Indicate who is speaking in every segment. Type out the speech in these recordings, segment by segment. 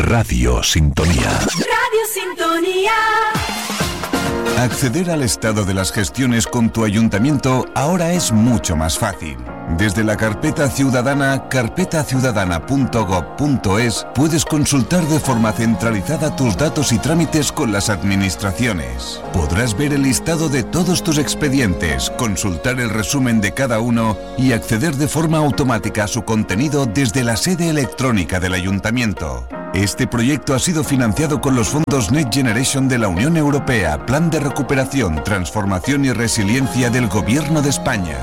Speaker 1: Radio Sintonía.
Speaker 2: Radio Sintonía.
Speaker 3: Acceder al estado de las gestiones con tu ayuntamiento ahora es mucho más fácil. Desde la carpeta ciudadana, carpetaciudadana.gov.es, puedes consultar de forma centralizada tus datos y trámites con las administraciones. Podrás ver el listado de todos tus expedientes, consultar el resumen de cada uno y acceder de forma automática a su contenido desde la sede electrónica del ayuntamiento. Este proyecto ha sido financiado con los fondos Next Generation de la Unión Europea, Plan de Recuperación, Transformación y Resiliencia del Gobierno de España.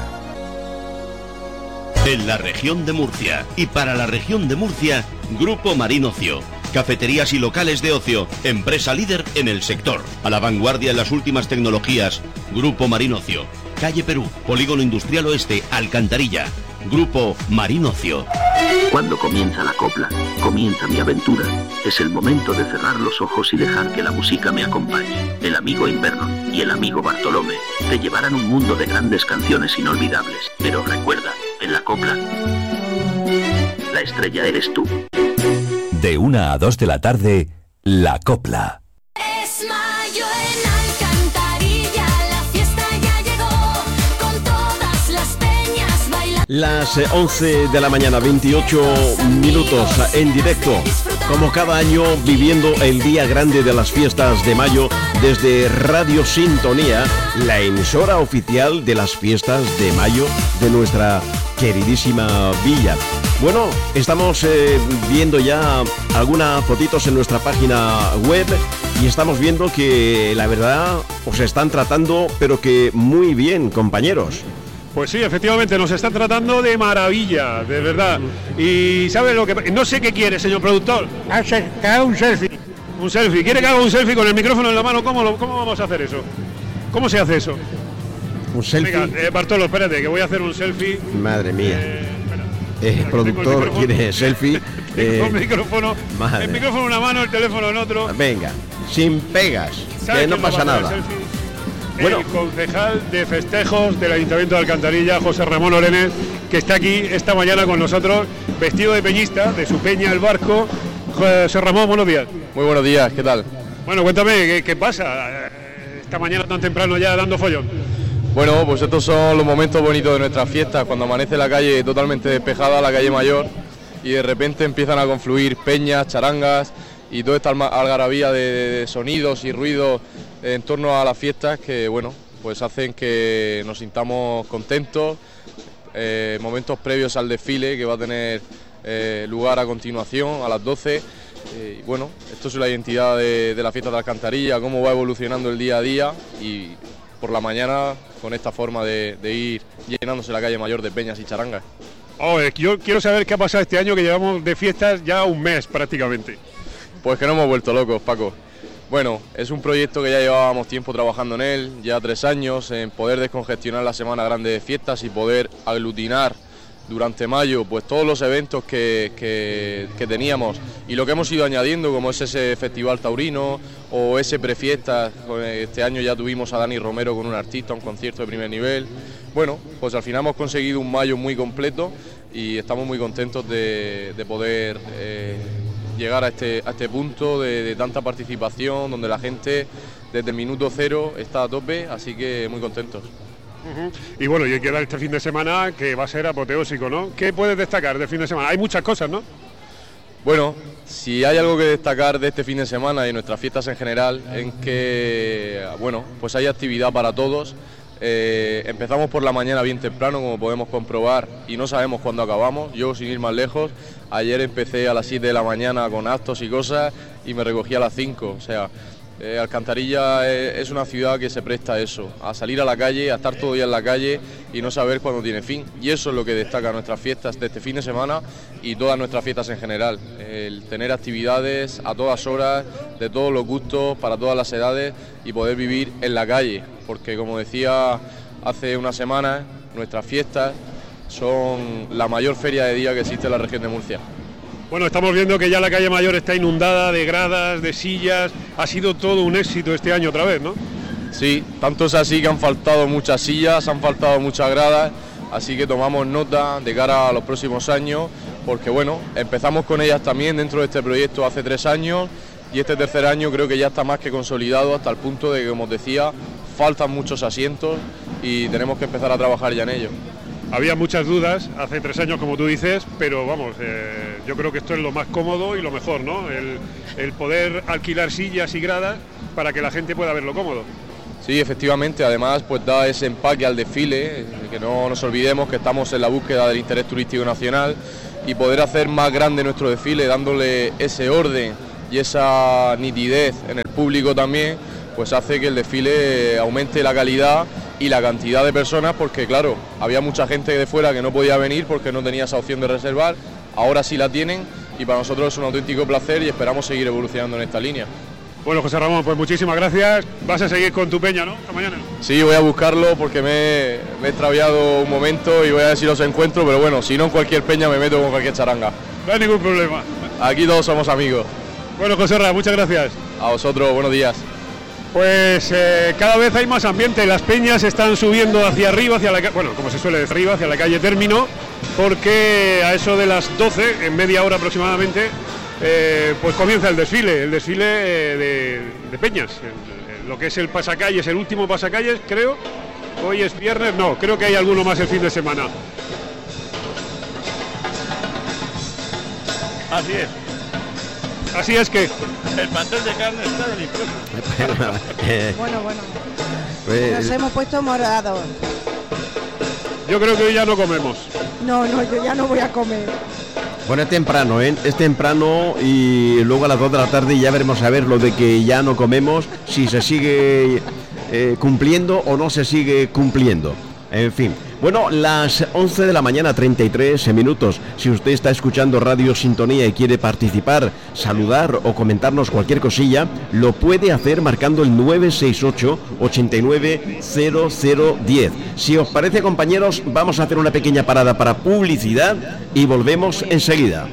Speaker 4: En la región de Murcia y para la región de Murcia, Grupo Marín Ocio. Cafeterías y locales de ocio, empresa líder en el sector. A la vanguardia en las últimas tecnologías, Grupo Marín Ocio. Calle Perú, Polígono Industrial Oeste, Alcantarilla. Grupo Marín Ocio.
Speaker 5: Cuando comienza la copla, comienza mi aventura. Es el momento de cerrar los ojos y dejar que la música me acompañe. El amigo Inverno y el amigo Bartolomé te llevarán un mundo de grandes canciones inolvidables. Pero recuerda, en la copla, la estrella eres tú.
Speaker 1: De 1 a 2 de la tarde, La Copla.
Speaker 2: Es mayo en Alcantarilla, la fiesta ya llegó, con todas las peñas bailando.
Speaker 6: Las 11 de la mañana, 28 minutos en directo, como cada año viviendo el día grande de las fiestas de mayo desde Radio Sintonía, la emisora oficial de las fiestas de mayo de nuestra queridísima villa. Bueno, estamos viendo ya algunas fotitos en nuestra página web y estamos viendo que la verdad os están tratando pero que muy bien, compañeros.
Speaker 7: Pues sí, efectivamente, nos están tratando de maravilla, de verdad. Y ¿sabe lo que...? No sé qué quiere, señor productor.
Speaker 8: Que haga un selfie.
Speaker 7: Un selfie. ¿Quiere que haga un selfie con el micrófono en la mano? ¿Cómo vamos a hacer eso? ¿Cómo se hace eso?
Speaker 6: ¿Un selfie?
Speaker 7: Venga, Bartolo, espérate, que voy a hacer un selfie.
Speaker 6: Madre mía. El productor quiere selfie.
Speaker 7: Tengo el micrófono
Speaker 6: madre.
Speaker 7: El micrófono en una mano, el teléfono en otro.
Speaker 6: Venga, sin pegas, que no pasa nada.
Speaker 7: Bueno. El concejal de festejos del Ayuntamiento de Alcantarilla, José Ramón Orenes, que está aquí esta mañana con nosotros, vestido de peñista, de su peña El Barco. José Ramón, buenos días.
Speaker 9: Muy buenos días, ¿qué tal?
Speaker 7: Bueno, cuéntame, ¿qué pasa esta mañana tan temprano ya dando follón?
Speaker 9: Bueno, pues estos son los momentos bonitos de nuestras fiestas, cuando amanece la calle totalmente despejada, la calle mayor, y de repente empiezan a confluir peñas, charangas y toda esta algarabía de sonidos y ruidos en torno a las fiestas que, bueno, pues hacen que nos sintamos contentos. Momentos previos al desfile que va a tener lugar a continuación a las 12. Y bueno, esto es la identidad de la fiesta de Alcantarilla, cómo va evolucionando el día a día y por la mañana con esta forma de ir llenándose la calle mayor de peñas y charangas.
Speaker 7: Yo quiero saber qué ha pasado este año, que llevamos de fiestas ya un mes prácticamente.
Speaker 9: Pues que nos hemos vuelto locos, Paco. Bueno, es un proyecto que ya llevábamos tiempo trabajando en él, ya 3 años, en poder descongestionar la semana grande de fiestas y poder aglutinar durante mayo pues todos los eventos que teníamos y lo que hemos ido añadiendo, como es ese festival taurino o ese prefiestas. Este año ya tuvimos a Dani Romero con un artista, un concierto de primer nivel. Bueno, pues al final hemos conseguido un mayo muy completo y estamos muy contentos de poder llegar a este punto de tanta participación, donde la gente desde el minuto cero está a tope, así que muy contentos.
Speaker 7: Y bueno, y queda este fin de semana que va a ser apoteósico, ¿no? ¿Qué puedes destacar del fin de semana? Hay muchas cosas, ¿no?
Speaker 9: Bueno, si hay algo que destacar de este fin de semana y nuestras fiestas en general, en que, bueno, pues hay actividad para todos. Empezamos por la mañana bien temprano, como podemos comprobar, y no sabemos cuándo acabamos. Yo, sin ir más lejos, ayer empecé a las 7 de la mañana con actos y cosas y me recogí a las 5, o sea... Alcantarilla es una ciudad que se presta a eso, a salir a la calle, a estar todo el día en la calle y no saber cuándo tiene fin. Y eso es lo que destaca nuestras fiestas de este fin de semana y todas nuestras fiestas en general. El tener actividades a todas horas, de todos los gustos, para todas las edades y poder vivir en la calle. Porque como decía hace unas semanas, nuestras fiestas son la mayor feria de día que existe en la región de Murcia.
Speaker 7: Bueno, estamos viendo que ya la calle mayor está inundada de gradas, de sillas. Ha sido todo un éxito este año otra vez, ¿no?
Speaker 9: Sí, tanto es así que han faltado muchas sillas, han faltado muchas gradas, así que tomamos nota de cara a los próximos años porque bueno, empezamos con ellas también dentro de este proyecto hace 3 años y este tercer año creo que ya está más que consolidado hasta el punto de que, como os decía, faltan muchos asientos y tenemos que empezar a trabajar ya en ello.
Speaker 7: Había muchas dudas hace 3 años, como tú dices, pero vamos, yo creo que esto es lo más cómodo y lo mejor, ¿no? El poder alquilar sillas y gradas para que la gente pueda verlo cómodo.
Speaker 9: Sí, efectivamente, además pues da ese empaque al desfile, que no nos olvidemos que estamos en la búsqueda del interés turístico nacional y poder hacer más grande nuestro desfile, dándole ese orden y esa nitidez en el público también, pues hace que el desfile aumente la calidad y la cantidad de personas, porque claro, había mucha gente de fuera que no podía venir porque no tenía esa opción de reservar, ahora sí la tienen y para nosotros es un auténtico placer y esperamos seguir evolucionando en esta línea.
Speaker 7: Bueno, José Ramón, pues muchísimas gracias. Vas a seguir con tu peña, ¿no? Hasta mañana.
Speaker 9: Sí, voy a buscarlo porque me he extraviado un momento y voy a ver si los encuentro, pero bueno, si no en cualquier peña me meto con cualquier charanga.
Speaker 7: No hay ningún problema.
Speaker 9: Aquí todos somos amigos.
Speaker 7: Bueno, José Ramón, muchas gracias.
Speaker 9: A vosotros, buenos días.
Speaker 7: Pues cada vez hay más ambiente, las peñas están subiendo hacia arriba, bueno, como se suele decir, arriba, hacia la calle Término, porque a eso de las 12, en media hora aproximadamente, pues comienza el desfile de peñas, lo que es el pasacalles, el último pasacalles, creo. Hoy es viernes, no, creo que hay alguno más el fin de semana.
Speaker 8: Así es.
Speaker 7: Así es que
Speaker 8: el pastel de carne está delicioso.
Speaker 10: Bueno. Nos hemos puesto morados.
Speaker 7: Yo creo que hoy ya no comemos.
Speaker 10: No, yo ya no voy a comer.
Speaker 6: Bueno, es temprano, ¿eh? Es temprano y luego a las 2 de la tarde ya veremos a ver lo de que ya no comemos, si se sigue cumpliendo o no se sigue cumpliendo. En fin. Bueno, las 11 de la mañana, 33 minutos. Si usted está escuchando Radio Sintonía y quiere participar, saludar o comentarnos cualquier cosilla, lo puede hacer marcando el 968-890010. Si os parece, compañeros, vamos a hacer una pequeña parada para publicidad y volvemos enseguida.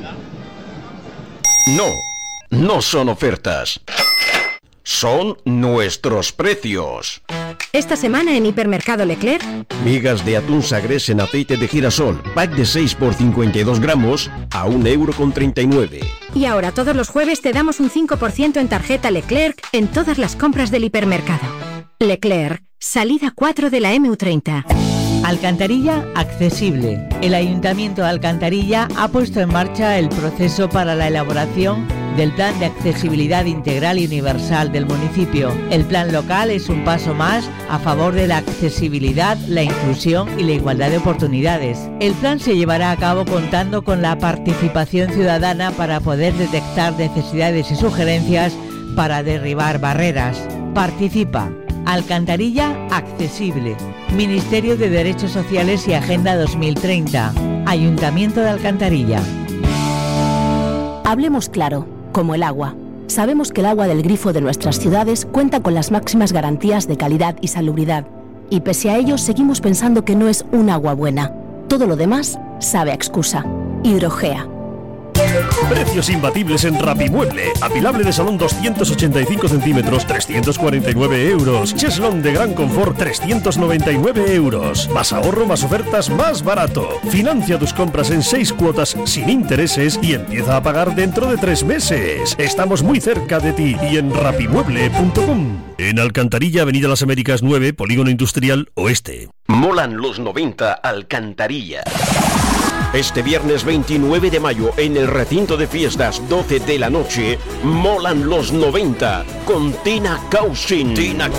Speaker 1: No son ofertas. Son nuestros precios.
Speaker 11: Esta semana en Hipermercado Leclerc,
Speaker 6: migas de atún Sagres en aceite de girasol, pack de 6 por 52 gramos a 1,39 €.
Speaker 11: Y ahora todos los jueves te damos un 5% en tarjeta Leclerc en todas las compras del hipermercado. Leclerc, salida 4 de la MU30.
Speaker 12: Alcantarilla accesible. El Ayuntamiento de Alcantarilla ha puesto en marcha el proceso para la elaboración del Plan de Accesibilidad Integral y Universal del municipio. El plan local es un paso más a favor de la accesibilidad, la inclusión y la igualdad de oportunidades. El plan se llevará a cabo contando con la participación ciudadana para poder detectar necesidades y sugerencias para derribar barreras. Participa. Alcantarilla accesible. Ministerio de Derechos Sociales y Agenda 2030. Ayuntamiento de Alcantarilla.
Speaker 13: Hablemos claro, como el agua. Sabemos que el agua del grifo de nuestras ciudades cuenta con las máximas garantías de calidad y salubridad. Y pese a ello, seguimos pensando que no es un agua buena. Todo lo demás sabe a excusa. Hidrogea.
Speaker 14: Precios imbatibles en Rapimueble. Apilable de salón 285 centímetros, 349 €. Cheslón de gran confort, 399 €. Más ahorro, más ofertas, más barato. Financia tus compras en 6 cuotas sin intereses y empieza a pagar dentro de 3 meses. Estamos muy cerca de ti y en rapimueble.com. En Alcantarilla, Avenida Las Américas 9, Polígono Industrial Oeste.
Speaker 1: Molan los 90 Alcantarilla.
Speaker 6: Este viernes 29 de mayo, en el recinto de fiestas, 12 de la noche, molan los 90 con Tina Causin.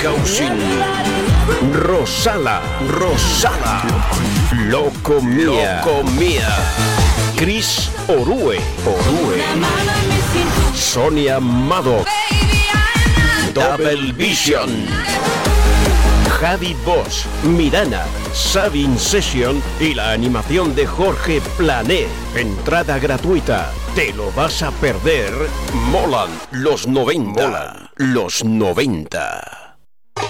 Speaker 6: Rosala. Locomía. Chris Orue. Sonia Maddox. Double Vision. Javi Bosch, Mirana, Sabin Session y la animación de Jorge Plané. Entrada gratuita. ¿Te lo vas a perder? Molan los 90.